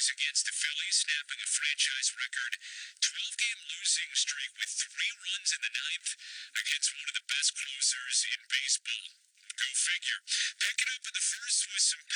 series against the Phillies, snapping a franchise record 12-game losing streak with 3 runs in the ninth against one of the best closers in baseball. Go figure. Picking up in the first was some